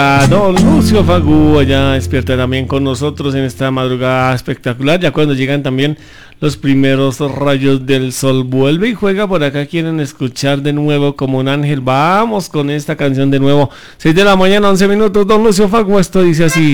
A don Lucio Fagú allá despierta también con nosotros en esta madrugada espectacular, ya cuando llegan también los primeros rayos del sol. Vuelve y juega por acá, quieren escuchar de nuevo como un ángel. Vamos con esta canción de nuevo, 6 de la mañana, 11 minutos, don Lucio Fagú, esto dice así.